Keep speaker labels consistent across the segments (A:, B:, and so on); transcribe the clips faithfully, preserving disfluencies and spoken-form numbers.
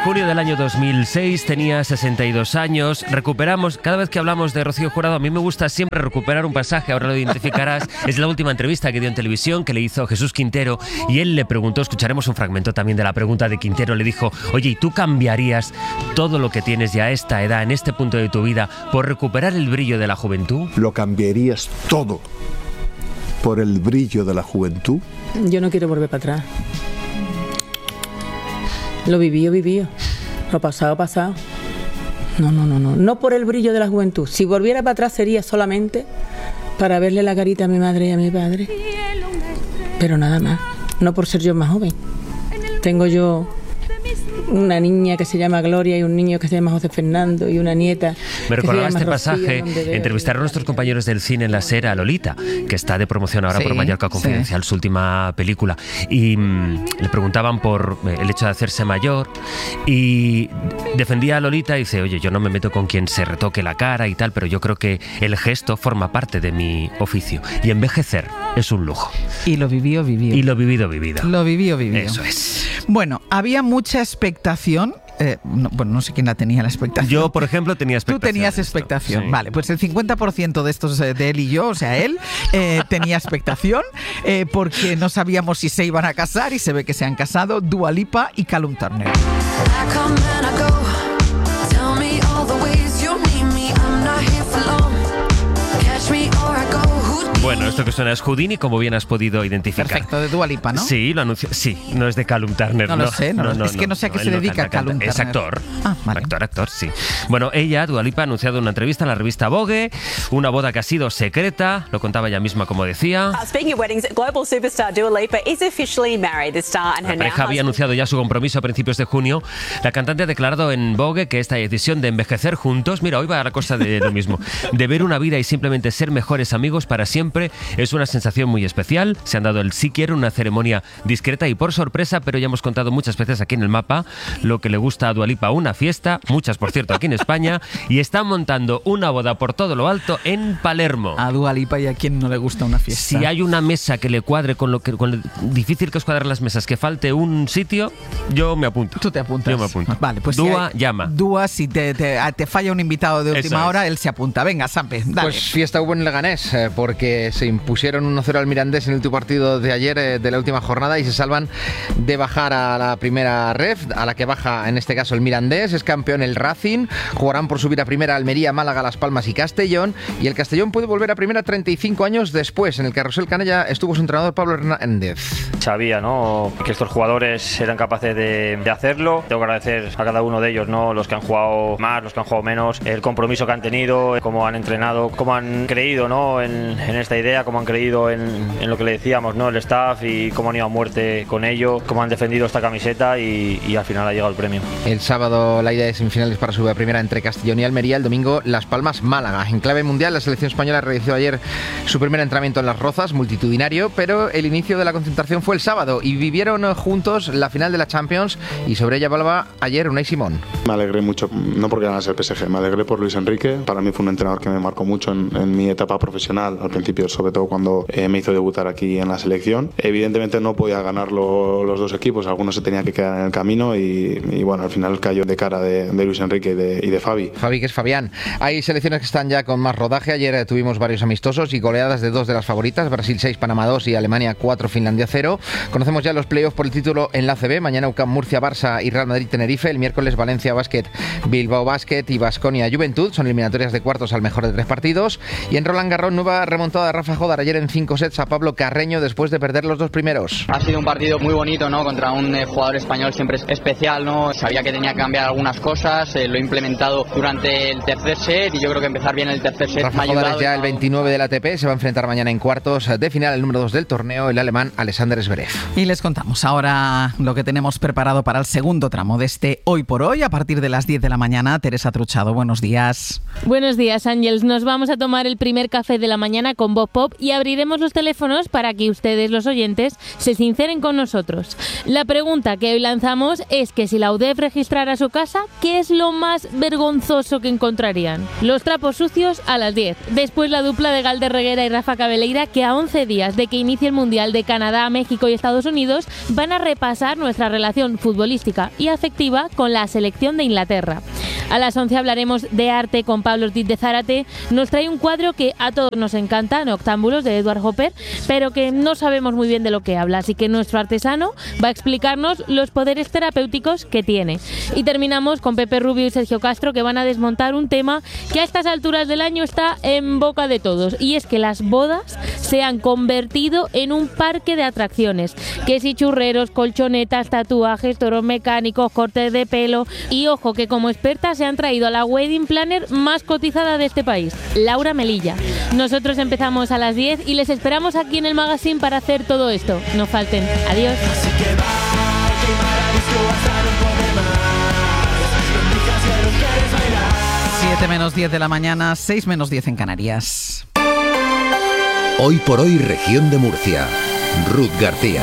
A: junio del año dos mil seis, tenía sesenta y dos años. Recuperamos, cada vez que hablamos de Rocío Jurado, a mí me gusta siempre recuperar un pasaje, ahora lo identificarás. Es la última entrevista que dio en televisión, que le hizo Jesús Quintero, y él le preguntó, escucharemos un fragmento también de la pregunta de Quintero, le dijo: oye, ¿y tú cambiarías todo lo que tienes ya a esta edad, en este punto de tu vida, por recuperar el brillo de la juventud?
B: ¿Lo cambiarías todo por el brillo de la juventud?
C: Yo no quiero volver para atrás. Lo viví, viví. Lo pasado, pasado. No, no, no, no. No por el brillo de la juventud. Si volviera para atrás sería solamente para verle la carita a mi madre y a mi padre. Pero nada más. No por ser yo más joven. Tengo yo una niña que se llama Gloria y un niño que se llama José Fernando y una nieta.
A: Me recordaba este
C: Rocío,
A: pasaje. Entrevistaron a nuestros compañeros del cine en la SER a Lolita, que está de promoción ahora sí, por Mallorca Confidencial, sí. Su última película. Y mmm, le preguntaban por el hecho de hacerse mayor y defendía a Lolita y dice: oye, yo no me meto con quien se retoque la cara y tal, pero yo creo que el gesto forma parte de mi oficio. Y envejecer es un lujo.
D: Y lo vivió, vivió.
A: Y lo vivido, vivido.
D: Lo vivió, vivió.
A: Eso es.
D: Bueno, había mucha expectación. Eh, no, bueno, no sé quién la tenía la expectación.
A: Yo, por ejemplo, tenía expectación.
D: Tú tenías expectación. Sí. Vale, pues el cincuenta por ciento de estos, de él y yo, o sea, él, eh, tenía expectación eh, porque no sabíamos si se iban a casar y se ve que se han casado Dua Lipa y Callum Turner.
A: Bueno, esto que suena es Houdini, como bien has podido identificar.
D: Perfecto, de Dua Lipa, ¿no?
A: Sí, lo anunció. Sí, no es de Callum Turner.
D: No,
A: no
D: lo sé, no, no, no, es que no sé a qué no, se dedica no canta, Callum Turner.
A: Es actor.
D: Ah, vale.
A: Actor, actor, sí. Bueno, ella, Dua Lipa, ha anunciado una entrevista en la revista Vogue, una boda que ha sido secreta, lo contaba ella misma como decía.
E: Uh, speaking of weddings, global superstar Dua Lipa is officially married. The star and her
A: La pareja había anunciado ya su compromiso a principios de junio. La cantante ha declarado en Vogue que esta decisión de envejecer juntos, mira, hoy va a la cosa de lo mismo, de ver una vida y simplemente ser mejores amigos para siempre, es una sensación muy especial. Se han dado el sí quiero, una ceremonia discreta y por sorpresa, pero ya hemos contado muchas veces aquí en el mapa lo que le gusta a Dua Lipa, una fiesta, muchas por cierto aquí en España, y están montando una boda por todo lo alto en Palermo.
D: A Dua Lipa y a quien no le gusta una fiesta.
A: Si hay una mesa que le cuadre con lo que con lo difícil que es cuadrar las mesas, que falte un sitio, yo me apunto.
D: Tú te apuntas.
A: Yo me apunto.
D: Vale, pues
A: Dua
D: si hay,
A: llama.
D: Dua, si te, te, te falla un invitado de última
A: Eso
D: hora,
A: es.
D: Él se apunta. Venga, Sampe, dale.
F: Pues fiesta hubo en Leganés, eh, porque se impusieron uno cero al Mirandés en el último partido de ayer, eh, de la última jornada, y se salvan de bajar a la primera ref, a la que baja en este caso el Mirandés. Es campeón el Racing, jugarán por subir a primera Almería, Málaga, Las Palmas y Castellón, y el Castellón puede volver a primera treinta y cinco años después. En el Carrusel Canella estuvo su entrenador Pablo Hernández.
G: Sabía, ¿no?, que estos jugadores eran capaces de, de hacerlo. Tengo que agradecer a cada uno de ellos, ¿no?, los que han jugado más, los que han jugado menos, el compromiso que han tenido, cómo han entrenado, cómo han creído, ¿no?, en, en esta idea, cómo han creído en, en lo que le decíamos, ¿no?, el staff, y cómo han ido a muerte con ello, cómo han defendido esta camiseta y, y al final ha llegado el premio.
F: El sábado la ida de semifinales para subir a primera entre Castellón y Almería, el domingo Las Palmas, Málaga. En clave mundial, la selección española realizó ayer su primer entrenamiento en Las Rozas, multitudinario, pero el inicio de la concentración fue el sábado y vivieron juntos la final de la Champions, y sobre ella hablaba ayer Unai Simón.
H: Me alegré mucho, no porque ganase el P S G, me alegré por Luis Enrique. Para mí fue un entrenador que me marcó mucho en, en mi etapa profesional, al principio, sobre todo cuando eh, me hizo debutar aquí en la selección. Evidentemente no podía ganarlo los dos equipos, algunos se tenían que quedar en el camino y, y bueno, al final cayó de cara de, de Luis Enrique y de, y de Fabi.
F: Fabi, que es Fabián. Hay selecciones que están ya con más rodaje. Ayer eh, tuvimos varios amistosos y goleadas de dos de las favoritas, Brasil seis, Panamá dos y Alemania cuatro, Finlandia cero. Conocemos ya los playoffs por el título en la A C B. Mañana U C A M, Murcia, Barça y Real Madrid, Tenerife. El miércoles Valencia Basket, Bilbao Basket y Baskonia Juventud. Son eliminatorias de cuartos al mejor de tres partidos. Y en Roland Garros, nueva remontada de Rafa Jodar ayer en cinco sets a Pablo Carreño después de perder los dos primeros.
I: Ha sido un partido muy bonito, ¿no?, contra un eh, jugador español siempre especial, ¿no? Sabía que tenía que cambiar algunas cosas, eh, lo he implementado durante el tercer set y yo creo que empezar bien el tercer set
F: Rafa
I: me ha ayudado.
F: Jodar es ya el veintinueve del A T P, se va a enfrentar mañana en cuartos de final el número dos del torneo, el alemán Alexander Zverev.
D: Y les contamos ahora lo que tenemos preparado para el segundo tramo de este Hoy por Hoy, a partir de las diez de la mañana. Teresa Truchado, buenos días.
J: Buenos días, Ángeles. Nos vamos a tomar el primer café de la mañana con con Voz Pop y abriremos los teléfonos para que ustedes, los oyentes, se sinceren con nosotros. La pregunta que hoy lanzamos es que si la U D E F registrara su casa, ¿qué es lo más vergonzoso que encontrarían? Los trapos sucios a las diez. Después la dupla de Galder Reguera y Rafa Cabeleira, que a once días de que inicie el Mundial de Canadá, México y Estados Unidos van a repasar nuestra relación futbolística y afectiva con la selección de Inglaterra. A las once hablaremos de arte con Pablo Ortiz de Zárate. Nos trae un cuadro que a todos nos encanta, Noctámbulos, de Edward Hopper, pero que no sabemos muy bien de lo que habla, así que nuestro artesano va a explicarnos los poderes terapéuticos que tiene. Y terminamos con Pepe Rubio y Sergio Castro, que van a desmontar un tema que a estas alturas del año está en boca de todos, y es que las bodas se han convertido en un parque de atracciones, que si churreros, colchonetas, tatuajes, toros mecánicos, cortes de pelo, y ojo que como experta se han traído a la wedding planner más cotizada de este país, Laura Melilla. Nosotros empezamos a las diez y les esperamos aquí en el magazine para hacer todo esto. No falten. Adiós.
D: siete menos diez de la mañana, seis menos diez en Canarias.
K: Hoy por hoy, región de Murcia. Ruth García.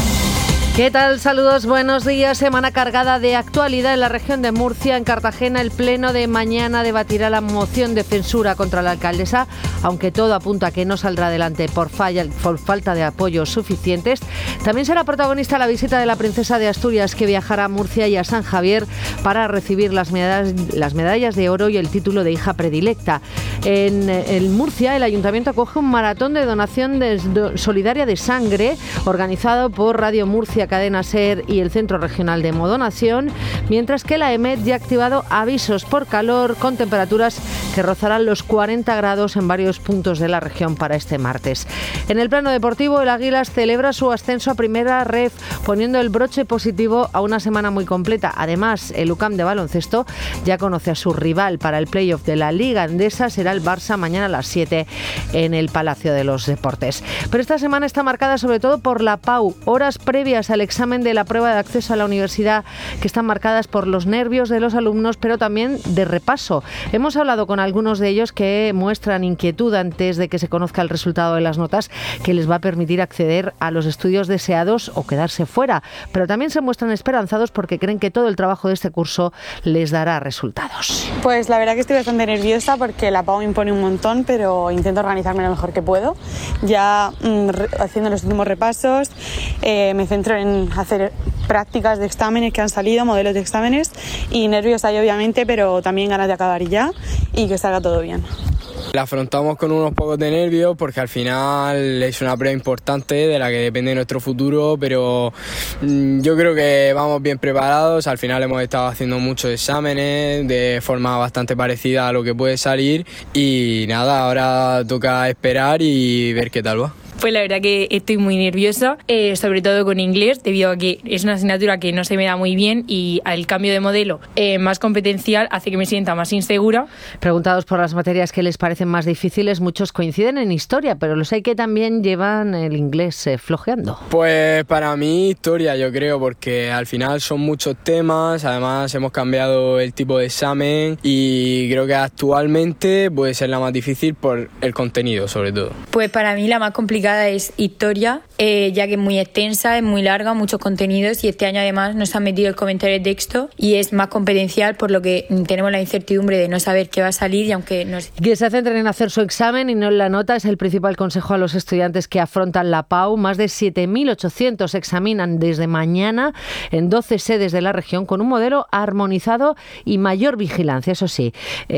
L: ¿Qué tal? Saludos, buenos días. Semana cargada de actualidad en la región de Murcia. En Cartagena, el pleno de mañana debatirá la moción de censura contra la alcaldesa, aunque todo apunta a que no saldrá adelante por, falla, por falta de apoyos suficientes. También será protagonista la visita de la princesa de Asturias, que viajará a Murcia y a San Javier para recibir las medallas, las medallas de oro y el título de hija predilecta. En, en Murcia, el ayuntamiento acoge un maratón de donación de, de, solidaria de sangre organizado por Radio Murcia, Cadena Ser y el Centro Regional de Hemodonación, mientras que la E M E D ya ha activado avisos por calor con temperaturas que rozarán los cuarenta grados en varios puntos de la región para este martes. En el plano deportivo, el Águilas celebra su ascenso a Primera Ref, poniendo el broche positivo a una semana muy completa. Además, el U C A M de baloncesto ya conoce a su rival para el playoff de la Liga Endesa, será el Barça mañana a las siete en el Palacio de los Deportes. Pero esta semana está marcada sobre todo por la P A U, horas previas al examen de la prueba de acceso a la universidad, que están marcadas por los nervios de los alumnos, pero también de repaso. Hemos hablado con algunos de ellos que muestran inquietud antes de que se conozca el resultado de las notas, que les va a permitir acceder a los estudios deseados o quedarse fuera, pero también se muestran esperanzados porque creen que todo el trabajo de este curso les dará resultados.
M: Pues la verdad que estoy bastante nerviosa porque la P A U me impone un montón, pero intento organizarme lo mejor que puedo. Ya mmm, haciendo los últimos repasos, eh, me centro en hacer prácticas de exámenes que han salido, modelos de exámenes, y nervios hay obviamente, pero también ganas de acabar ya y que salga todo bien.
N: La afrontamos con unos pocos de nervios porque al final es una prueba importante de la que depende nuestro futuro, pero mmm, yo creo que vamos bien preparados. Al final hemos estado haciendo muchos exámenes de forma bastante parecida a lo que puede salir y nada, ahora toca esperar y ver qué tal va.
O: Pues la verdad que estoy muy nerviosa, eh, sobre todo con inglés, debido a que es una asignatura que no se me da muy bien y el cambio de modelo eh, más competencial hace que me sienta más insegura.
L: Preguntados por las materias que les parecen más difíciles, muchos coinciden en historia, pero los hay que también llevan el inglés eh, flojeando.
N: Pues para mí historia, yo creo, porque al final son muchos temas, además hemos cambiado el tipo de examen y creo que actualmente puede ser la más difícil por el contenido, sobre todo.
O: Pues para mí la más complicada es historia, eh, ya que es muy extensa, es muy larga, muchos contenidos, y este año además nos han metido el comentario de texto y es más competencial, por lo que tenemos la incertidumbre de no saber qué va a salir. Y aunque nos...
L: Que se centren en hacer su examen y no en la nota es el principal consejo a los estudiantes que afrontan la P A U. Más de siete mil ochocientos examinan desde mañana en doce sedes de la región con un modelo armonizado y mayor vigilancia. Eso sí,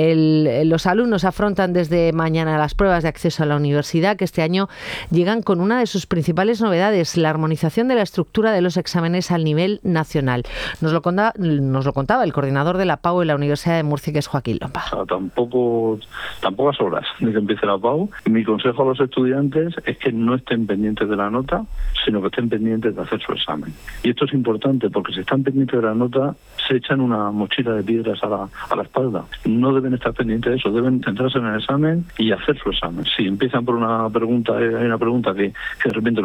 L: el, los alumnos afrontan desde mañana las pruebas de acceso a la universidad, que este año llegan con una de sus principales novedades, la armonización de la estructura de los exámenes al nivel nacional. Nos lo contaba, nos lo contaba el coordinador de la P A U en la Universidad de Murcia, que es Joaquín Lomba.
P: O sea, tampoco, tampoco horas de que empiece la P A U. Mi consejo a los estudiantes es que no estén pendientes de la nota, sino que estén pendientes de hacer su examen. Y esto es importante porque si están pendientes de la nota, se echan una mochila de piedras a la, a la espalda. No deben estar pendientes de eso, deben centrarse en el examen y hacer su examen. Si empiezan por una pregunta, hay una pregunta que, que de repente no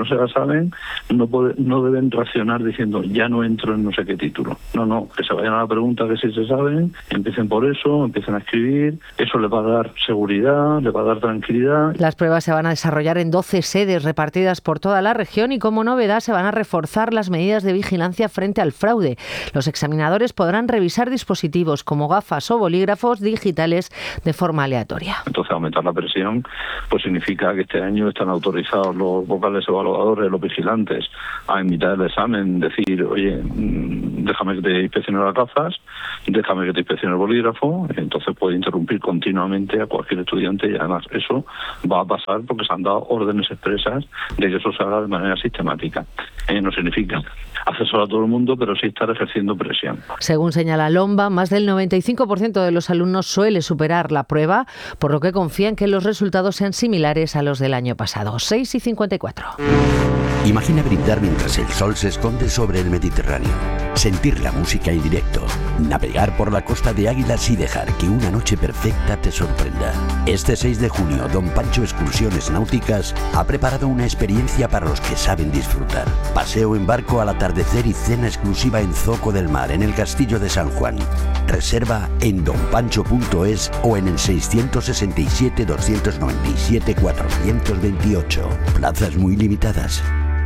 P: se la saben no, puede, no deben reaccionar diciendo ya no entro en no sé qué título. No, no, que se vayan a la pregunta que sí se saben, empiecen por eso, empiecen a escribir, eso les va a dar seguridad, les va a dar tranquilidad.
L: Las pruebas se van a desarrollar en doce sedes repartidas por toda la región y como novedad se van a reforzar las medidas de vigilancia frente al fraude. Los examinadores podrán revisar dispositivos como gafas o bolígrafos digitales de forma aleatoria.
P: Entonces aumentar la presión pues significa que este año están autorizados los vocales evaluadores, los vigilantes, a invitar el examen, decir, oye, déjame que te inspeccione las gafas, déjame que te inspeccione el bolígrafo, entonces puede interrumpir continuamente a cualquier estudiante y además eso va a pasar porque se han dado órdenes expresas de que eso se haga de manera sistemática. Eh, no significa hacerlo a todo el mundo, pero sí estar ejerciendo presión.
L: Según señala Lomba, más del noventa y cinco por ciento de los alumnos suele superar la prueba, por lo que confían que los resultados sean similares a los del año pasado. seis y cincuenta y cuatro.
Q: Imagina brindar mientras el sol se esconde sobre el Mediterráneo, sentir la música en directo, navegar por la costa de Águilas y dejar que una noche perfecta te sorprenda. Este seis de junio, Don Pancho Excursiones Náuticas ha preparado una experiencia para los que saben disfrutar. Paseo en barco al atardecer y cena exclusiva en Zoco del Mar, en el Castillo de San Juan. Reserva en don pancho punto es o en el seiscientos sesenta y siete, doscientos noventa y siete, cuatrocientos veintiocho. Plazas muy limitadas.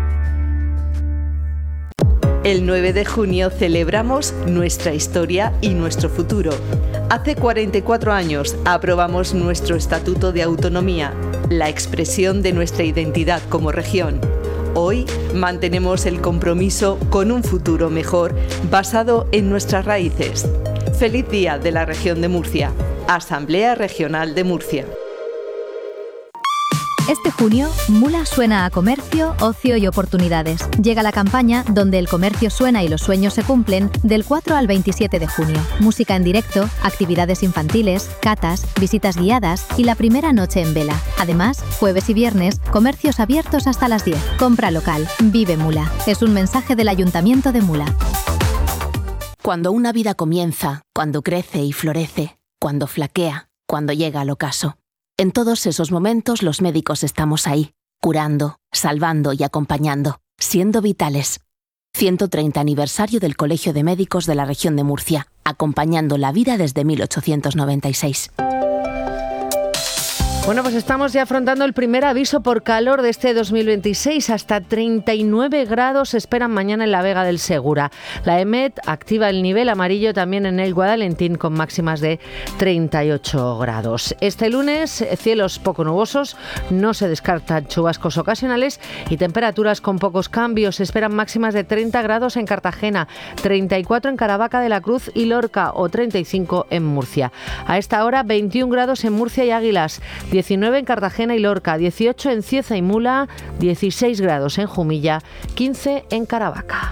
R: El nueve de junio celebramos nuestra historia y nuestro futuro. Hace cuarenta y cuatro años aprobamos nuestro Estatuto de Autonomía, la expresión de nuestra identidad como región. Hoy mantenemos el compromiso con un futuro mejor basado en nuestras raíces. Feliz Día de la Región de Murcia. Asamblea Regional de Murcia.
S: Este junio, Mula suena a comercio, ocio y oportunidades. Llega la campaña donde el comercio suena y los sueños se cumplen del cuatro al veintisiete de junio. Música en directo, actividades infantiles, catas, visitas guiadas y la primera noche en vela. Además, jueves y viernes, comercios abiertos hasta las diez. Compra local. Vive Mula. Es un mensaje del Ayuntamiento de Mula.
T: Cuando una vida comienza, cuando crece y florece, cuando flaquea, cuando llega al ocaso. En todos esos momentos los médicos estamos ahí, curando, salvando y acompañando, siendo vitales. ciento treinta aniversario del Colegio de Médicos de la Región de Murcia, acompañando la vida desde mil ochocientos noventa y seis.
L: Bueno, pues estamos ya afrontando el primer aviso por calor de este dos mil veintiséis. Hasta treinta y nueve grados se esperan mañana en la Vega del Segura. La EMET activa el nivel amarillo también en el Guadalentín con máximas de treinta y ocho grados. Este lunes, cielos poco nubosos, no se descartan chubascos ocasionales y temperaturas con pocos cambios. Se esperan máximas de treinta grados en Cartagena, treinta y cuatro en Caravaca de la Cruz y Lorca o treinta y cinco en Murcia. A esta hora, veintiún grados en Murcia y Águilas, diecinueve en Cartagena y Lorca, dieciocho en Cieza y Mula, dieciséis grados en Jumilla, quince en Caravaca.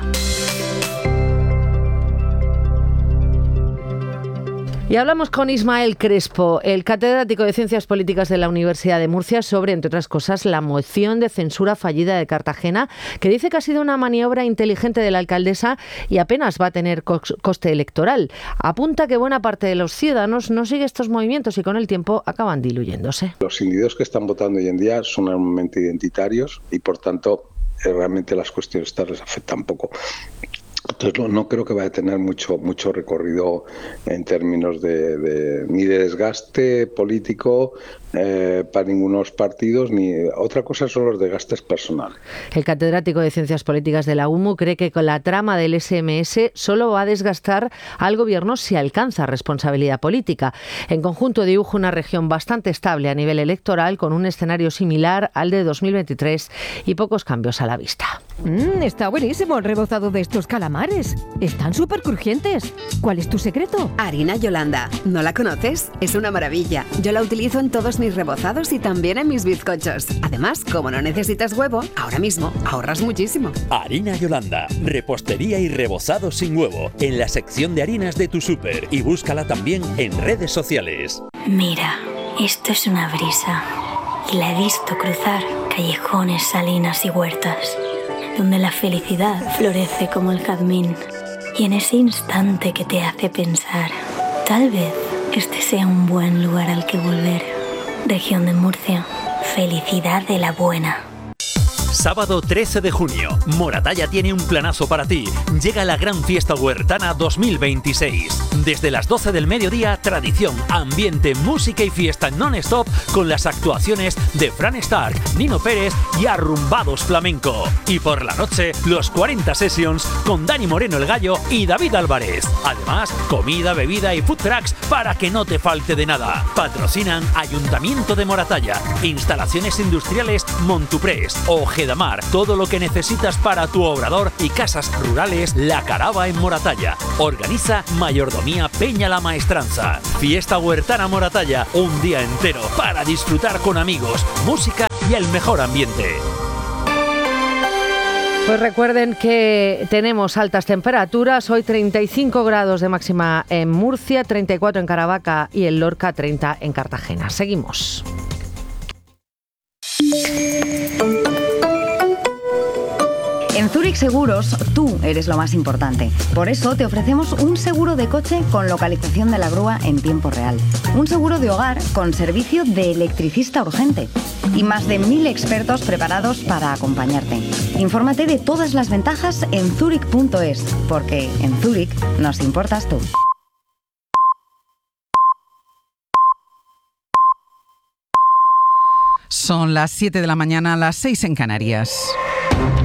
L: Y hablamos con Ismael Crespo, el catedrático de Ciencias Políticas de la Universidad de Murcia, sobre, entre otras cosas, la moción de censura fallida de Cartagena, que dice que ha sido una maniobra inteligente de la alcaldesa y apenas va a tener coste electoral. Apunta que buena parte de los ciudadanos no sigue estos movimientos y con el tiempo acaban diluyéndose.
U: Los individuos que están votando hoy en día son enormemente identitarios y, por tanto, realmente las cuestiones estas les afectan poco. Entonces no, no creo que vaya a tener mucho mucho recorrido en términos de, de ni de desgaste político eh, para ninguno de los partidos, ni otra cosa son los desgastes personales.
L: El catedrático de Ciencias Políticas de la U M U cree que con la trama del ese eme ese solo va a desgastar al gobierno si alcanza responsabilidad política. En conjunto dibuja una región bastante estable a nivel electoral con un escenario similar al de dos mil veintitrés y pocos cambios a la vista.
V: Mm, está buenísimo el rebozado de estos calamares. Están súper crujientes. ¿Cuál es tu secreto?
W: Harina Yolanda. ¿No la conoces? Es una maravilla. Yo la utilizo en todos mis rebozados y también en mis bizcochos. Además, como no necesitas huevo, ahora mismo ahorras muchísimo.
X: Harina Yolanda. Repostería y rebozado sin huevo. En la sección de harinas de tu súper. Y búscala también en redes sociales.
Y: Mira, esto es una brisa. Y la he visto cruzar callejones, salinas y huertas, donde la felicidad florece como el jazmín. Y en ese instante que te hace pensar, tal vez este sea un buen lugar al que volver. Región de Murcia, felicidad de la buena.
X: Sábado trece de junio, Moratalla tiene un planazo para ti. Llega la Gran Fiesta Huertana dos mil veintiséis. Desde las doce del mediodía, tradición, ambiente, música y fiesta non-stop con las actuaciones de Fran Stark, Nino Pérez y Arrumbados Flamenco. Y por la noche, los cuarenta Sessions con Dani Moreno el Gallo y David Álvarez. Además, comida, bebida y food trucks para que no te falte de nada. Patrocinan Ayuntamiento de Moratalla, Instalaciones Industriales Montuprés, Ojedamar, todo lo que necesitas para tu obrador y casas rurales La Carava en Moratalla. Organiza Mayordomía Peña la Maestranza. Fiesta Huertana Moratalla, un día entero para disfrutar con amigos, música y el mejor ambiente.
L: Pues recuerden que tenemos altas temperaturas, hoy treinta y cinco grados de máxima en Murcia, treinta y cuatro en Caravaca y en Lorca, treinta en Cartagena. Seguimos.
A: En Zurich Seguros, tú eres lo más importante. Por eso te ofrecemos un seguro de coche con localización de la grúa en tiempo real. Un seguro de hogar con servicio de electricista urgente. Y más de mil expertos preparados para acompañarte. Infórmate de todas las ventajas en zurich punto es, porque en Zurich nos importas tú.
D: Son las siete de la mañana, las seis en Canarias.